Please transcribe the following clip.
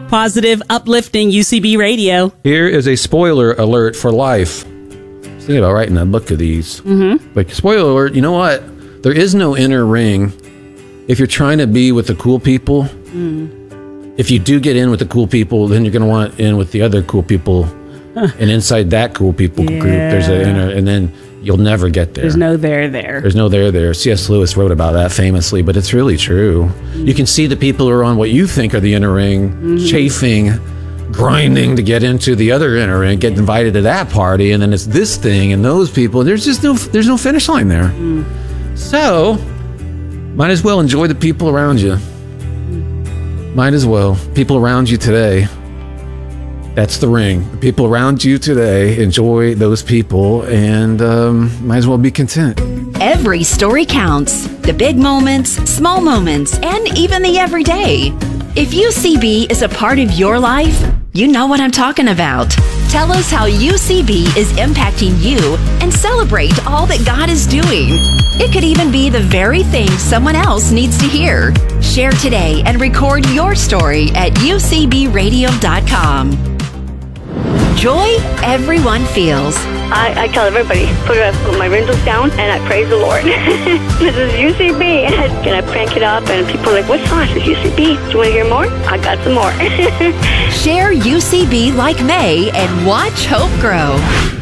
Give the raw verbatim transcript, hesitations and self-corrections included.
Positive, uplifting U C B radio. Here is a spoiler alert for life. I was thinking about writing a book of these. Mm-hmm. Like, spoiler alert, you know what? There is no inner ring. If you're trying to be with the cool people, mm. if you do get in with the cool people, then you're going to want in with the other cool people. Huh. And inside that cool people yeah. group, there's an inner, and then you'll never get there. There's no there there. There's no there there. C S. Lewis wrote about that famously, but it's really true. Mm. You can see the people who are on what you think are the inner ring, mm. chafing, grinding to get into the other inner ring, get invited to that party, and then it's this thing and those people. There's just no, there's no finish line there. Mm. So, might as well enjoy the people around you. Mm. Might as well. People around you today. That's the ring. The people around you today, enjoy those people, and um, might as well be content. Every story counts. The big moments, small moments, and even the everyday. If U C B is a part of your life, you know what I'm talking about. Tell us how U C B is impacting you and celebrate all that God is doing. It could even be the very thing someone else needs to hear. Share today and record your story at U C B radio dot com. Joy everyone feels. I, I tell everybody, put, uh, put my windows down and I praise the Lord. This is U C B. And I crank it up and people are like, what song is U C B? Do you want to hear more? I got some more. Share U C B like May and watch hope grow.